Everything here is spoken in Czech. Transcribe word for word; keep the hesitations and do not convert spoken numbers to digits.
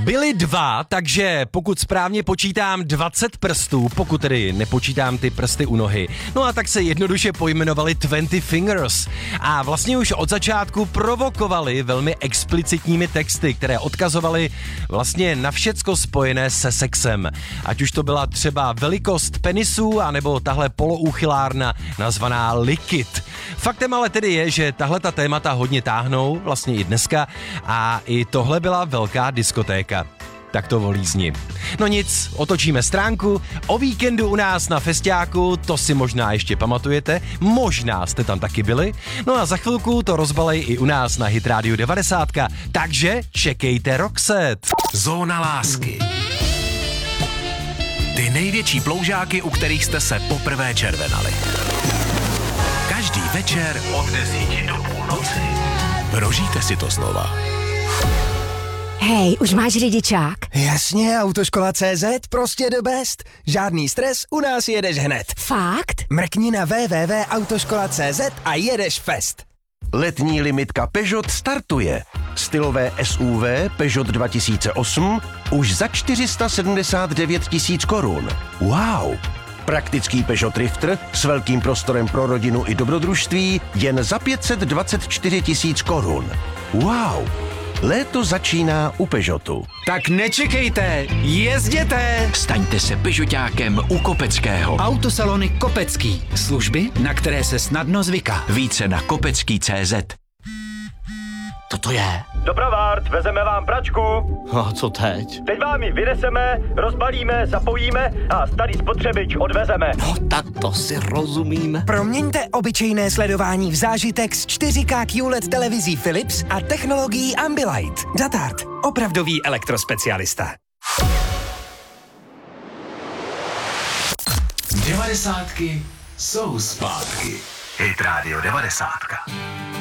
Byly dva, takže pokud správně počítám dvacet prstů, pokud tedy nepočítám ty prsty u nohy. No a tak se jednoduše pojmenovali dvacet Fingers. A vlastně už od začátku provokovali velmi explicitními texty, které odkazovaly vlastně na všecko spojené se sexem. Ať už to byla třeba velikost penisů, anebo tahle poloúchylárna nazvaná Liquid. Faktem ale tedy je, že tahle ta témata hodně táhnou, vlastně i dneska, a i tohle byla velká diskotéka. Tak to volízni. No nic, otočíme stránku. O víkendu u nás na festiáku, to si možná ještě pamatujete, možná jste tam taky byli. No a za chvilku to rozbalej i u nás na Hit Radio devadesát, takže čekejte Roxette. Zóna lásky. Ty největší ploužáky, u kterých jste se poprvé červenali. Každý večer od desíti do půlnoci. Prožijte si to znova. Hej, už máš řidičák? Jasně, Autoškola tečka cé zet, prostě the best. Žádný stres, u nás jedeš hned. Fakt? Mrkni na w w w tečka autoškola tečka cé zet a jedeš fest. Letní limitka Peugeot startuje. Stylové S U V Peugeot dva tisíce osm už za čtyři sta sedmdesát devět tisíc korun. Wow! Praktický Peugeot Rifter s velkým prostorem pro rodinu i dobrodružství jen za pět set dvacet čtyři tisíc korun. Wow! Léto začíná u Peugeotu. Tak nečekejte, jezděte! Staňte se Peugeotákem u Kopeckého. Autosalony Kopecký. Služby, na které se snadno zvyká. Více na kopecký tečka cé zet. Co to je? Dopravárt, vezeme vám pračku. A co teď? Teď vám ji vyneseme, rozbalíme, zapojíme a starý spotřebič odvezeme. No tak to si rozumíme. Proměňte obyčejné sledování v zážitek s čtyři ká Q L E D televizí Philips a technologií Ambilight. Datart, opravdový elektrospecialista. Devadesátky jsou zpátky. Hit Radio devadesát.